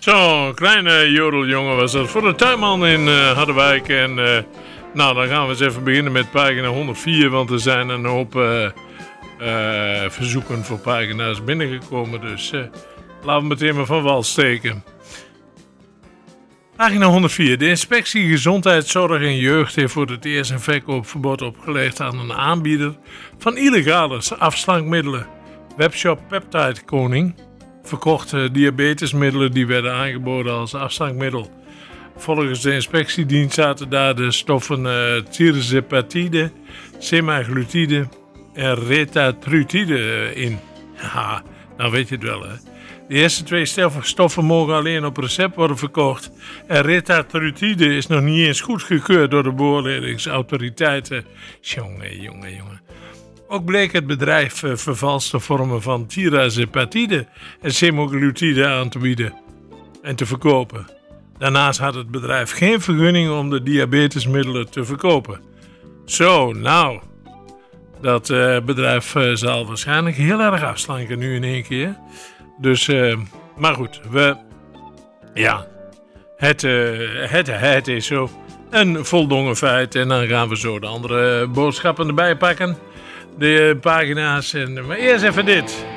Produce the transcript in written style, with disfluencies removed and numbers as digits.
Zo, kleine jodeljongen was dat voor de tuinman in Harderwijk. En nou, dan gaan we eens even beginnen met pagina 104. Want er zijn een hoop verzoeken voor pagina's binnengekomen. Dus laten we meteen maar van wal steken. Pagina 104. De inspectie Gezondheidszorg en Jeugd heeft voor het eerst een verkoopverbod opgelegd aan een aanbieder van illegale afslankmiddelen. Webshop Peptide Koning verkocht diabetesmiddelen die werden aangeboden als afslankmiddel. Volgens de inspectiedienst zaten daar de stoffen tirzepatide, semaglutide en retatrutide in. Ja, nou weet je het wel, hè. De eerste twee stoffen mogen alleen op recept worden verkocht. En retatrutide is nog niet eens goedgekeurd door de beoordelingsautoriteiten. Jongen. Ook bleek het bedrijf vervalste vormen van tirazepatide en semaglutide aan te bieden en te verkopen. Daarnaast had het bedrijf geen vergunning om de diabetesmiddelen te verkopen. Zo, nou, dat bedrijf zal waarschijnlijk heel erg afslanken nu in één keer. Dus, maar goed, het is zo een voldongen feit. En dan gaan we zo de andere boodschappen erbij pakken. De pagina's. Maar eerst even dit.